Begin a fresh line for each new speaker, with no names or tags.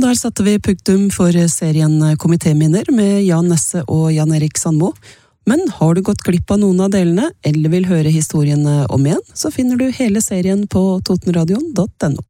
der satte vi punktum for serien Komitéminner med Jan Nesse og Jan Erik Sandmo. Men har du gått glipp av noen av delene, eller vil høre historiene om igjen, så finner du hele serien på totenradion.no.